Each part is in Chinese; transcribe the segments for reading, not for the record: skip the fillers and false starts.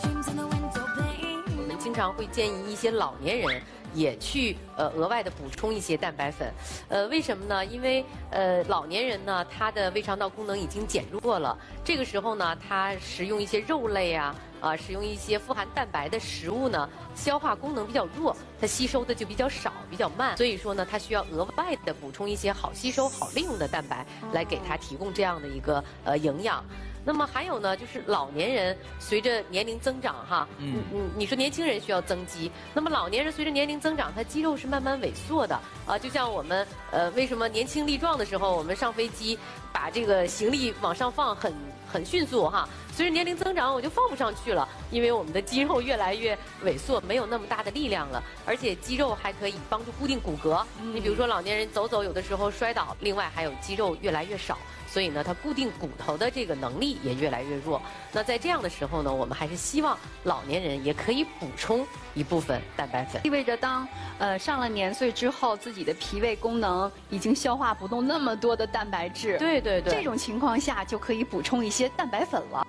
我们经常会建议一些老年人也去额外的补充一些蛋白粉，为什么呢？因为老年人呢，他的胃肠道功能已经减弱了，这个时候呢，他食用一些肉类啊，食用一些富含蛋白的食物呢，消化功能比较弱，它吸收的就比较少，比较慢，所以说呢，它需要额外的补充一些好吸收、好利用的蛋白，来给它提供这样的一个营养。那么还有呢，就是老年人随着年龄增长哈，你说年轻人需要增肌，那么老年人随着年龄增长，他肌肉是慢慢萎缩的啊。就像我们为什么年轻力壮的时候，我们上飞机把这个行李往上放很迅速哈，随着年龄增长我就放不上去了，因为我们的肌肉越来越萎缩，没有那么大的力量了，而且肌肉还可以帮助固定骨骼。你比如说老年人走走，有的时候摔倒，另外还有肌肉越来越少。所以呢，它固定骨头的这个能力也越来越弱。那在这样的时候呢，我们还是希望老年人也可以补充一部分蛋白粉。 意味着当上了年岁之后，自己的脾胃功能已经消化不动那么多的蛋白质。 对对对， 这种情况下就可以补充一些蛋白粉了。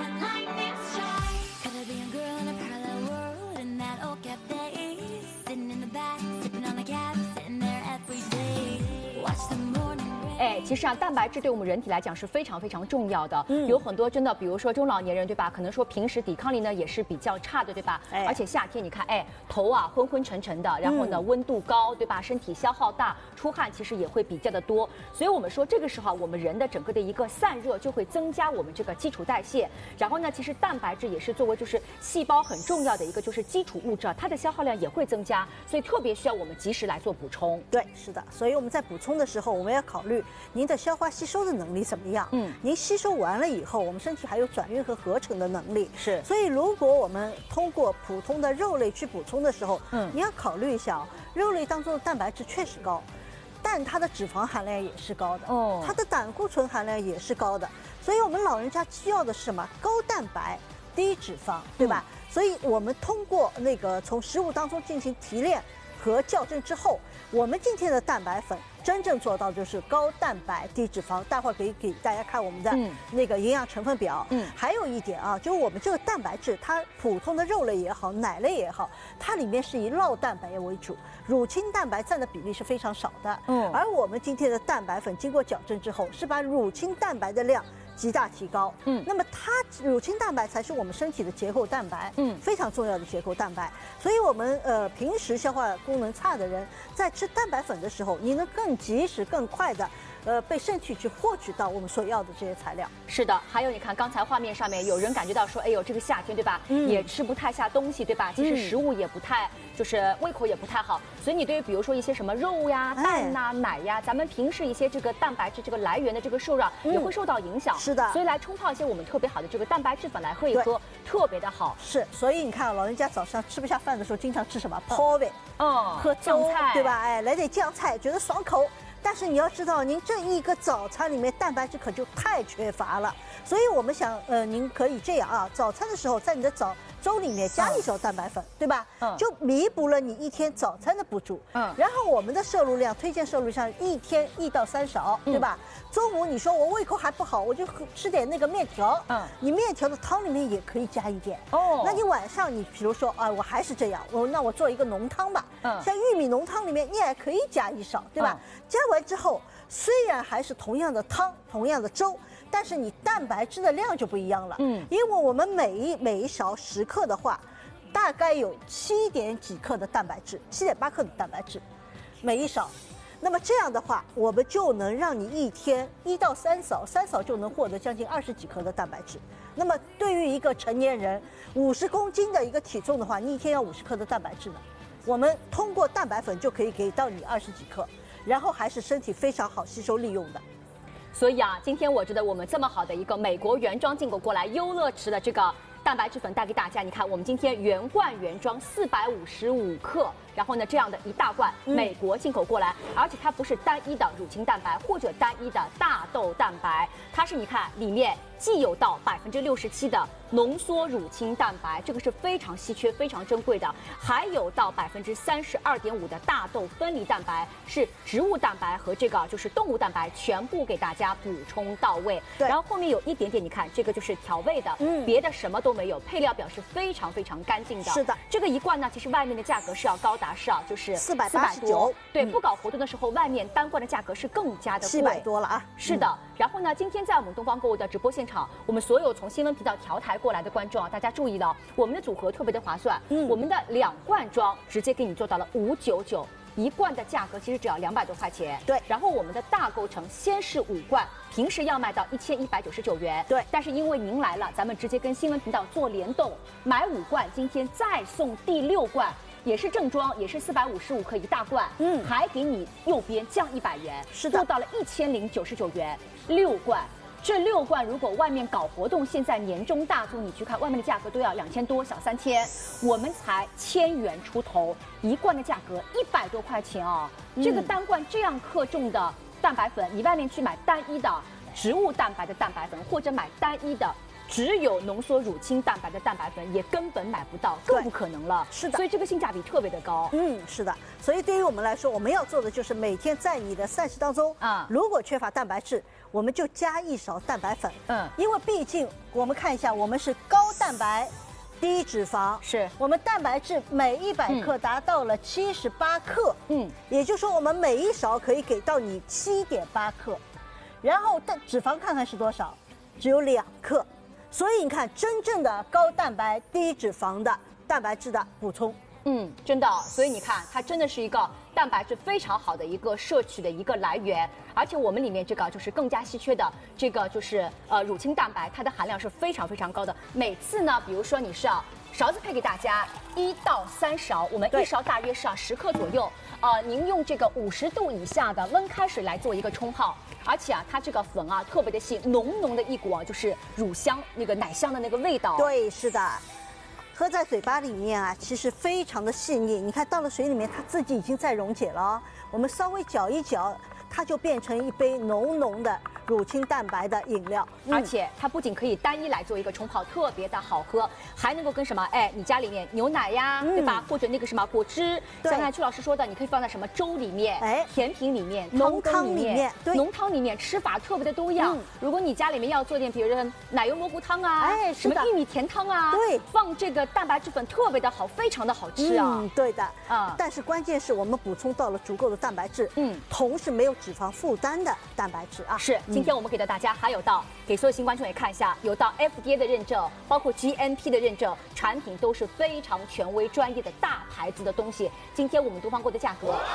其实啊，蛋白质对我们人体来讲是非常非常重要的。有很多真的，比如说中老年人，对吧？可能说平时抵抗力呢也是比较差的，对吧？而且夏天你看，头啊昏昏沉沉的，然后呢温度高，对吧？身体消耗大，出汗其实也会比较的多。所以我们说这个时候我们人的整个的一个散热就会增加我们这个基础代谢。然后呢，其实蛋白质也是作为就是细胞很重要的一个就是基础物质，它的消耗量也会增加，所以特别需要我们及时来做补充。 对，是的。所以我们在补充的时候，我们要考虑您的消化吸收的能力怎么样？您吸收完了以后，我们身体还有转运和合成的能力。 是， 所以如果我们通过普通的肉类去补充的时候，你要考虑一下哦，肉类当中的蛋白质确实高，但它的脂肪含量也是高的，它的胆固醇含量也是高的。所以我们老人家需要的是什么？高蛋白、低脂肪，对吧？所以我们通过那个从食物当中进行提炼和校正之后，我们今天的蛋白粉真正做到就是高蛋白低脂肪。待会儿可以给大家看我们的那个营养成分表。还有一点啊，就是我们这个蛋白质，它普通的肉类也好，奶类也好，它里面是以酪蛋白为主，乳清蛋白占的比例是非常少的。而我们今天的蛋白粉经过矫正之后，是把乳清蛋白的量极大提高。那么它乳清蛋白才是我们身体的结构蛋白，非常重要的结构蛋白。所以我们平时消化功能差的人，在吃蛋白粉的时候，你能更及时、更快的被身体去获取到我们所要的这些材料。 是的，还有你看刚才画面上面有人感觉到说，哎呦，这个夏天对吧，也吃不太下东西，对吧？其实食物也不太就是胃口也不太好，所以你对于比如说一些什么肉呀、蛋呐、奶呀，咱们平时一些这个蛋白质这个来源的这个受让也会受到影响。 是的， 所以来冲泡一些我们特别好的这个蛋白质粉来喝一喝，特别的好。 是，所以你看老人家早上吃不下饭的时候，经常吃什么泡饭，喝酱菜， 对吧？来点酱菜，觉得爽口。但是你要知道，您这一个早餐里面蛋白质可就太缺乏了。所以我们想，您可以这样啊，早餐的时候在你的粥里面加一勺蛋白粉，对吧？就弥补了你一天早餐的不足。然后我们的摄入量，推荐摄入量一天1到3勺，对吧？中午你说我胃口还不好，我就吃点那个面条，你面条的汤里面也可以加一点。那你晚上你比如说啊，我还是这样，那我做一个浓汤吧。像玉米浓汤里面你也可以加1勺，对吧？加完之后，虽然还是同样的汤、同样的粥，但是你蛋白质的量就不一样了。因为我们每一勺10克的话，大概有7点几克的蛋白质，7.8克的蛋白质，每一勺。那么这样的话，我们就能让你一天1到3勺，3勺就能获得将近20几克的蛋白质。那么对于一个成年人50公斤的一个体重的话，你一天要50克的蛋白质呢。我们通过蛋白粉就可以给到你20几克，然后还是身体非常好吸收利用的。 所以啊，今天我觉得我们这么好的一个美国原装进口过来优乐池的这个蛋白质粉带给大家，你看我们今天原罐原装455克，然后呢这样的一大罐美国进口过来，而且它不是单一的乳清蛋白或者单一的大豆蛋白，它是你看里面既有到67%的浓缩乳清蛋白，这个是非常稀缺、非常珍贵的。还有到32.5%的大豆分离蛋白，是植物蛋白和这个就是动物蛋白全部给大家补充到位。 对， 然后后面有一点点，你看这个就是调味的，别的什么都没有，配料表是非常非常干净的。 是的， 这个一罐呢，其实外面的价格是要高达就是 489 多。对，不搞活动的时候，外面单罐的价格是更加的贵 ，700多了啊。 是的。然后呢，今天在我们东方购物的直播现场，我们所有从新闻频道调台过来的观众啊，大家注意了，我们的组合特别的划算，我们的2罐装直接给你做到了599。1罐的价格其实只要200多块钱， 对。 然后我们的大购成先是5罐，平时要卖到1199元， 对。 但是因为您来了，咱们直接跟新闻频道做联动，买5罐，今天再送第6罐，也是正装，也是455克一大罐，还给你右边降100元， 是的， 做到了1099元，6罐。这6罐如果外面搞活动，现在年终大促，你去看外面的价格都要2000多，小3000，我们才1000元出头，1罐的价格100多块钱哦。这个单罐这样克重的蛋白粉，你外面去买单一的植物蛋白的蛋白粉，或者买单一的只有浓缩乳清蛋白的蛋白粉，也根本买不到，更不可能了。 是的， 所以这个性价比特别的高。 是的。所以对于我们来说，我们要做的就是每天在你的膳食当中如果缺乏蛋白质，我们就加1勺蛋白粉。因为毕竟我们看一下，我们是高蛋白、低脂肪， 是我们蛋白质每100克达到了78克。也就是说我们每1勺可以给到你7.8克，然后脂肪看看是多少，只有2克。所以你看，真正的高蛋白、低脂肪的蛋白质的补充， 真的。所以你看，它真的是一个蛋白质非常好的一个摄取的一个来源。而且我们里面这个就是更加稀缺的，这个就是乳清蛋白，它的含量是非常非常高的。每次呢，比如说你是勺子配给大家1到3勺，我们1勺大约是10克左右。您用这个50度以下的温开水来做一个冲泡。而且它这个粉特别的细，浓浓的一股就是乳香那个奶香的那个味道。 对，是的，喝在嘴巴里面其实非常的细腻。你看到了水里面，它自己已经在溶解了。我们稍微搅一搅，它就变成一杯浓浓的乳清蛋白的饮料。 而且它不仅可以单一来做一个冲泡，特别的好喝，还能够跟什么？你家里面牛奶呀，对吧？或者那个什么果汁，像刚才曲老师说的，你可以放在什么粥里面，甜品里面， 浓汤里面，对， 浓汤里面吃法特别的多样。如果你家里面要做点，比如说奶油蘑菇汤什么玉米甜汤对， 放这个蛋白质粉特别的好，非常的好吃对的但是关键是我们补充到了足够的蛋白质，同时没有脂肪负担的蛋白质是，今天我们给到大家还有到给所有新观众也看一下，有到 FDA 的认证，包括 GMP 的认证，产品都是非常权威专业的大牌子的东西。今天我们东方购的价格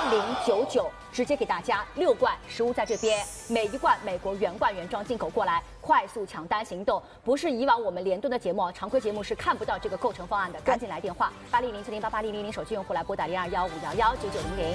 1099，直接给大家6罐，实物在这边，每1罐美国原罐原装进口过来，快速抢单行动。不是以往我们联动的节目，常规节目是看不到这个购成方案的，赶紧来电话800-7088-0000，手机用户来拨打0215119900。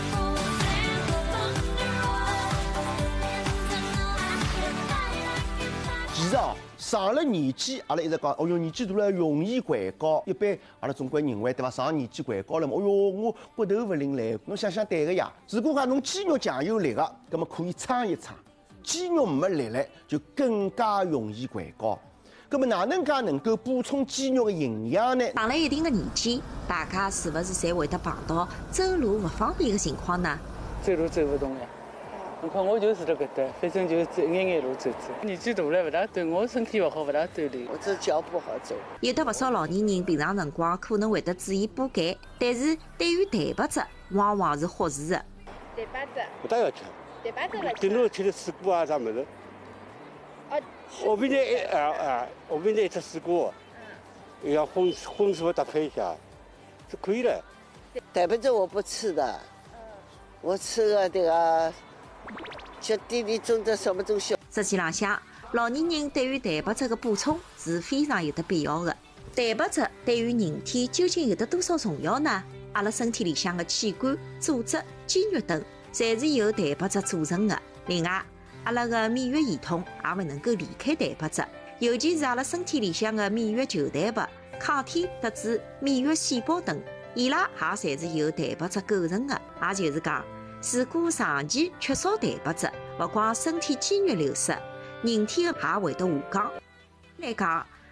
其实上了年纪，阿拉一直讲，年纪大了容易怀高。一般阿拉中国人为对伐？上年纪怀高了嘛，我骨头勿灵来。侬想想对个呀。如果讲侬肌肉强有力个，那么可以撑一撑；肌肉没力了，就更加容易怀高。那么哪能介能够补充肌肉的营养呢？ 上了一定的年纪，大家是不是侪会得碰到走路勿方便的情况呢？ 走路走不动呀。侬看我就是这个的，反正就走眼路走走。年纪大了不大对，我身体不好不大锻炼，我这脚不好走。 有的不少老年人平常辰光可能会得注意补钙，但是对于蛋白质往往是忽视的。 蛋白质不大要吃， 蛋白质顶多吃点水果啥么子。我明天我明天吃水果，要荤素搭配一下，就可以了。 蛋白质我不吃的，我吃个这个。像地里种的什么东西？ 实际浪向，老年人对于蛋白质的补充是非常有得必要的。蛋白质对于人体究竟有得多少重要呢？阿拉身体里向的器官、组织、肌肉等，侪是由蛋白质组成的。另外，阿拉的免疫系统也勿能够离开蛋白质，尤其是阿拉身体里向的免疫球蛋白、抗体特质、免疫细胞等，伊拉也侪是由蛋白质构成的。也就是讲，如果长期缺少蛋白质，勿光身体肌肉流失，人体也会得下降。来讲，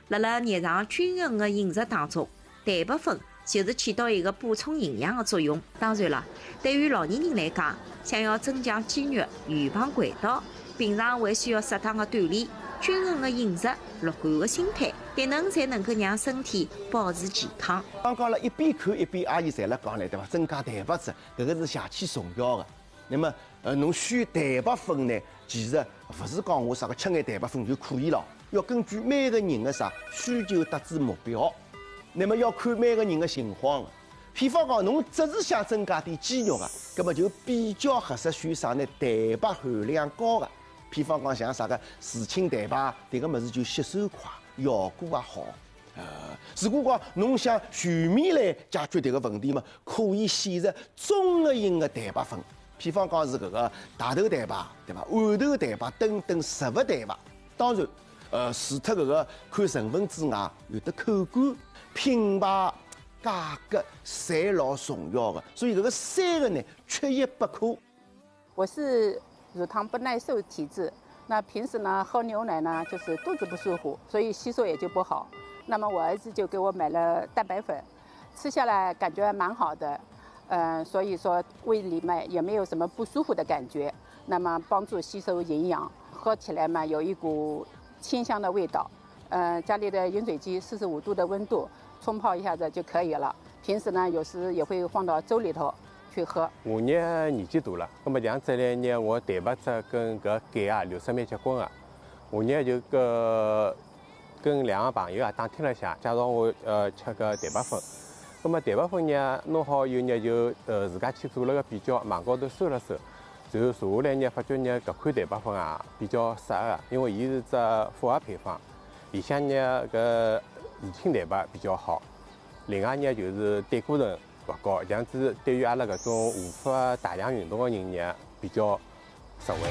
辣日常均衡的饮食当中，蛋白粉就是起到一个补充营养的作用。当然了，对于老年人来讲，想要增强肌肉、预防溃倒，平常还需要适当的锻炼、均衡的饮食、乐观的心态，迭能才能够让身体保持健康。 刚刚了一边看一边阿姨侪辣讲了，对伐？增加蛋白质，搿个是邪气重要的。那么，侬选蛋白粉呢，其实勿是讲我啥个吃眼蛋白粉就可以了，要根据每个人的啥需求达至目标。那么要看每个人的情况的。譬方讲，侬只是想增加点肌肉的，葛么就比较合适选啥呢？蛋白含量高的。譬方讲像啥个乳清蛋白，迭个物事就吸收快，效果也好。如果讲侬想全面来解决迭个问题嘛，可以选择综合型的蛋白粉。譬方讲是搿个大豆蛋白，对伐？豌豆蛋白等等植物蛋白。当然，除脱搿个看成分之外，有的口感、品牌、价格，侪老重要的。所以搿个三个呢，缺一不可。 我是乳糖不耐受体质，那平时呢喝牛奶呢就是肚子不舒服，所以吸收也就不好。那么我儿子就给我买了蛋白粉，吃下来感觉蛮好的。所以说胃里面也没有什么不舒服的感觉，那么帮助吸收营养，喝起来嘛有一股清香的味道。家里的饮水机45度的温度，冲泡一下子就可以了。平时呢有时也会放到粥里头去喝。 我呢年纪大了，那么像这两年我蛋白质跟搿钙啊流失蛮结棍啊，我呢就跟两个朋友啊打听了一下，介绍我吃个蛋白粉。那么蛋白粉呢，弄好以后呢，就自家去做了个比较，网高头搜了搜，然后查下来呢，发觉呢搿款蛋白粉啊比较适合，因为伊是只复合配方，里向呢搿乳清蛋白比较好，另外呢就是胆固醇勿高，这样子对于阿拉搿种无法大量运动的人呢比较实惠。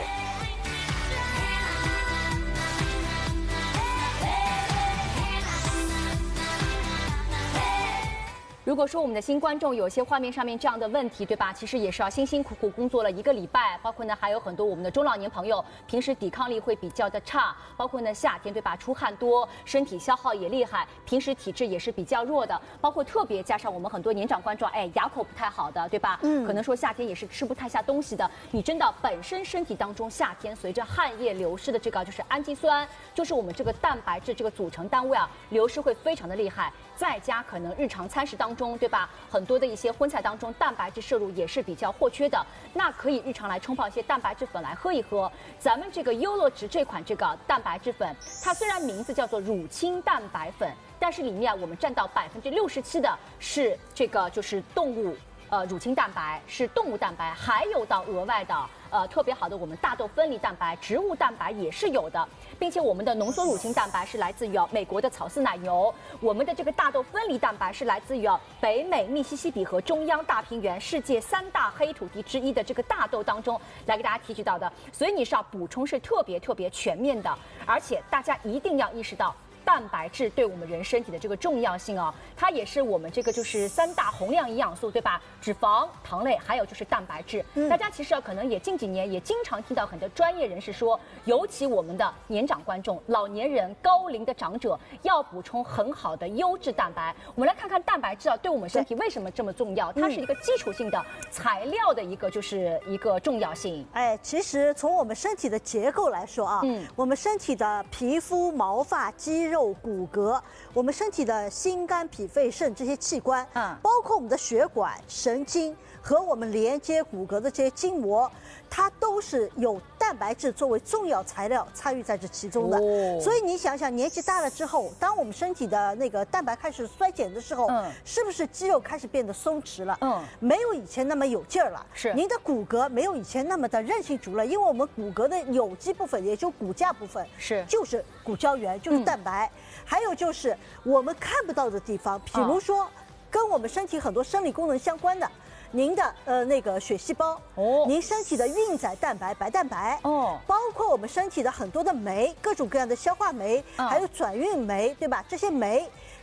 如果说我们的新观众有些画面上面这样的问题，对吧？其实也是要辛辛苦苦工作了1个礼拜，包括呢还有很多我们的中老年朋友，平时抵抗力会比较的差，包括呢夏天对吧，出汗多，身体消耗也厉害，平时体质也是比较弱的，包括特别加上我们很多年长观众，牙口不太好的，对吧？可能说夏天也是吃不太下东西的。你真的本身身体当中夏天随着汗液流失的这个就是氨基酸，就是我们这个蛋白质这个组成单位啊，流失会非常的厉害。再加可能日常餐食当中，对吧？很多的一些荤菜当中，蛋白质摄入也是比较或缺的。那可以日常来冲泡一些蛋白质粉来喝一喝。咱们这个优乐植这款这个蛋白质粉，它虽然名字叫做乳清蛋白粉，但是里面我们占到67%的是这个就是动物。乳清蛋白是动物蛋白，还有到额外的特别好的我们大豆分离蛋白、植物蛋白也是有的，并且我们的浓缩乳清蛋白是来自于美国的草饲奶牛，我们的这个大豆分离蛋白是来自于北美密西西比河中央大平原世界3大黑土地之一的这个大豆当中来给大家提取到的，所以你是要补充是特别全面的，而且大家一定要意识到。蛋白质对我们人身体的这个重要性它也是我们这个就是3大宏量营养素，对吧？脂肪、糖类，还有就是蛋白质。大家其实可能也近几年也经常听到很多专业人士说，尤其我们的年长观众、老年人、高龄的长者要补充很好的优质蛋白。我们来看看蛋白质对我们身体为什么这么重要？它是一个基础性的材料的一个重要性。 其实从我们身体的结构来说我们身体的皮肤、毛发、肌肉。骨骼，我们身体的心、肝、脾、肺、肾这些器官，包括我们的血管、神经和我们连接骨骼的这些筋膜，它都是有蛋白质作为重要材料参与在这其中的。所以你想想，年纪大了之后，当我们身体的那个蛋白开始衰减的时候，是不是肌肉开始变得松弛了？没有以前那么有劲儿了。是，您的骨骼没有以前那么的韧性足了，因为我们骨骼的有机部分，也就骨架部分，就是骨胶原，就是蛋白。还有就是我们看不到的地方，比如说跟我们身体很多生理功能相关的，您的那个血细胞，您身体的运载蛋白、白蛋白，包括我们身体的很多的酶，各种各样的消化酶，还有转运酶，对吧？这些酶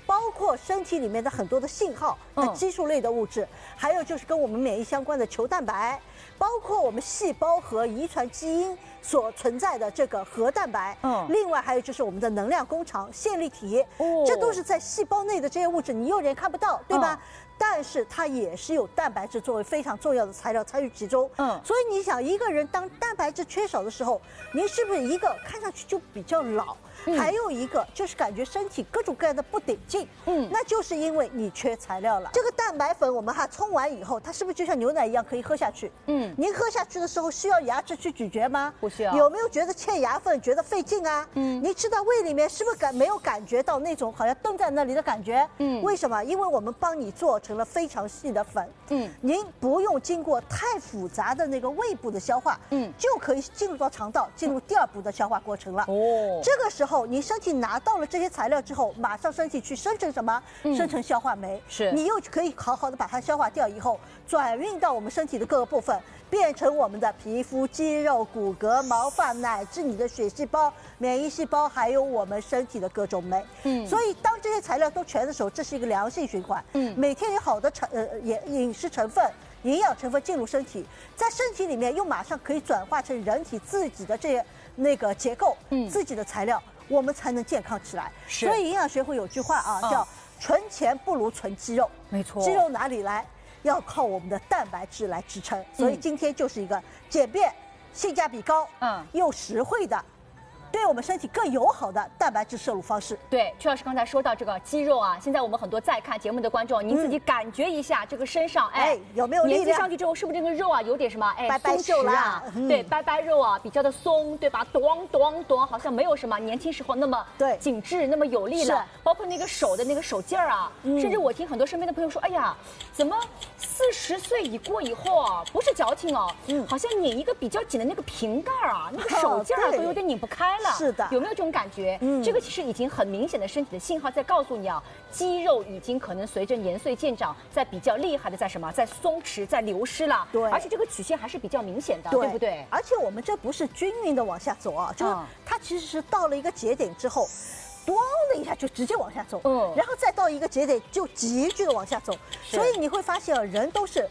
包括身体里面的很多的信号，激素类的物质，还有就是跟我们免疫相关的球蛋白，包括我们细胞和遗传基因所存在的这个核蛋白，另外还有就是我们的能量工厂线粒体，这都是在细胞内的这些物质，你肉眼看不到，对吧？但是它也是有蛋白质作为非常重要的材料参与其中，所以你想一个人当蛋白质缺少的时候，您是不是一个看上去就比较老？还有一个就是感觉身体各种各样的不顶劲，那就是因为你缺材料了。这个蛋白粉我们冲完以后，它是不是就像牛奶一样可以喝下去？您喝下去的时候需要牙齿去咀嚼吗？ 不需要。 有没有觉得欠牙分，觉得费劲啊？你吃到胃里面是不是没有感觉到那种好像冻在那里的感觉？为什么？因为我们帮你做成了非常细的粉，您不用经过太复杂的那个胃部的消化，就可以进入到肠道，进入第二步的消化过程了。这个时候你身体拿到了这些材料之后，马上身体去生成什么？生成消化酶，你又可以好好的把它消化掉以后，转运到我们身体的各个部分，变成我们的皮肤、肌肉、骨骼、毛发，乃至你的血细胞、免疫细胞，还有我们身体的各种酶。所以当这些材料都全的时候，这是一个良性循环。每天有好的饮食成分、营养成分进入身体，在身体里面又马上可以转化成人体自己的这些那个结构，自己的材料，我们才能健康起来。所以营养学会有句话啊，叫存钱不如存肌肉。 没错， 肌肉哪里来？要靠我们的蛋白质来支撑。所以今天就是一个简便、性价比高，又实惠的，对我们身体更友好的蛋白质摄入方式。 对，曲老师刚才说到这个肌肉啊，现在我们很多在看节目的观众，您自己感觉一下这个身上， 有没有力量？ 年纪上去之后，是不是这个肉啊有点什么白白瘦啦？ 对，白白肉啊，比较的松，对吧？咚，好像没有什么年轻时候那么紧致，那么有力了。包括那个手的那个手劲儿啊，甚至我听很多身边的朋友说，哎呀，怎么40岁一过以后啊，不是矫情哦，好像拧一个比较紧的那个瓶盖啊，那个手劲儿都有点拧不开了。 是的， 有没有这种感觉？这个其实已经很明显的身体的信号在告诉你啊，肌肉已经可能随着年岁渐长，在比较厉害的在什么，在松弛，在流失了。 对， 而且这个曲线还是比较明显的，对不对？ 而且我们这不是均匀的往下走啊，就是它其实是到了一个节点之后，咣的一下就直接往下走，然后再到一个节点就急剧的往下走。所以你会发现啊，人都是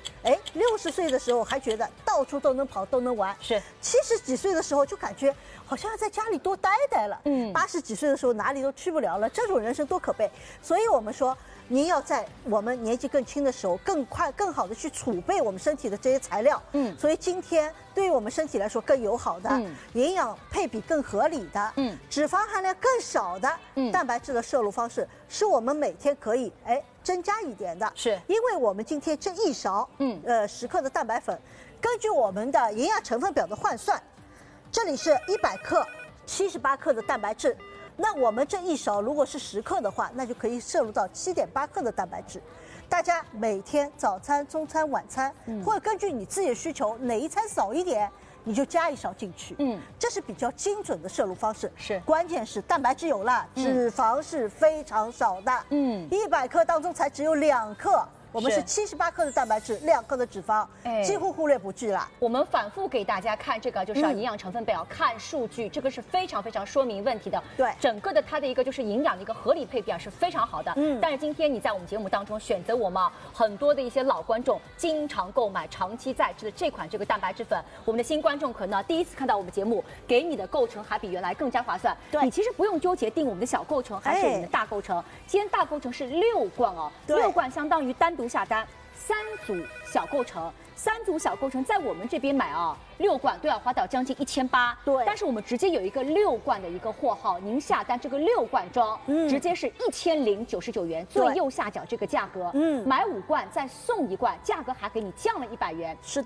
60岁的时候还觉得到处都能跑都能玩，是70几岁的时候就感觉好像要在家里多待待了，80几岁的时候哪里都去不了了，这种人生多可悲。所以我们说，您要在我们年纪更轻的时候，更快、更好的去储备我们身体的这些材料。所以今天对于我们身体来说更友好的、营养配比更合理的、脂肪含量更少的蛋白质的摄入方式，是我们每天可以增加一点的。是，因为我们今天这一勺10克的蛋白粉，根据我们的营养成分表的换算，这里是100克78克的蛋白质。那我们这一勺如果是10克的话，那就可以摄入到7.8克的蛋白质。大家每天早餐、中餐、晚餐，或者根据你自己的需求，哪一餐少一点，你就加一勺进去。这是比较精准的摄入方式。是，关键是蛋白质有了，脂肪是非常少的。100克当中才只有2克。我们是78克的蛋白质，2克的脂肪，几乎忽略不计了。 我们反复给大家看这个，就是营养成分表，看数据，这个是非常非常说明问题的。对，整个的它的一个就是营养的一个合理配比啊，是非常好的。但是今天你在我们节目当中选择我们很多的一些老观众经常购买、长期在制的这款这个蛋白质粉，我们的新观众可能第一次看到我们节目，给你的构成还比原来更加划算。对，你其实不用纠结定我们的小构成还是我们的大构成。今天大构成是6罐哦，6罐相当于单独下单3组小构成，3组小构成在我们这边买啊，6罐都要花到将近1800。对，但是我们直接有一个6罐的一个货号，您下单这个6罐装，直接是1099元，最右下角这个价格。买5罐再送1罐，价格还给你降了100元。是的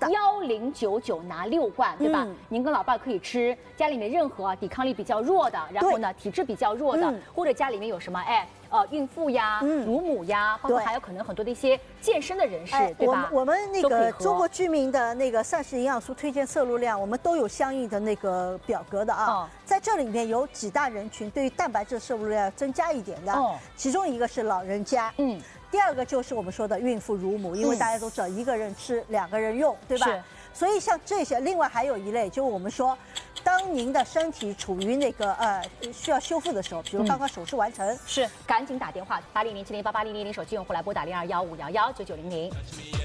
，1099拿6罐，对吧？您跟老伴可以吃，家里面任何抵抗力比较弱的，然后呢体质比较弱的，或者家里面有什么孕妇呀、乳母呀，包括还有可能很多的一些健身的人士，对吧？ 我们那个中国居民的那个膳食营养素推荐摄入量，我们都有相应的那个表格的啊。在这里面有几大人群对于蛋白质摄入量增加一点的，其中一个是老人家，第二个就是我们说的孕妇、乳母，因为大家都知道1个人吃2个人用，对吧？所以像这些，另外还有一类，就是我们说当您的身体处于那个需要修复的时候，比如刚刚手术完成， 是赶紧打电话80070880000手机用户来拨打0215119900。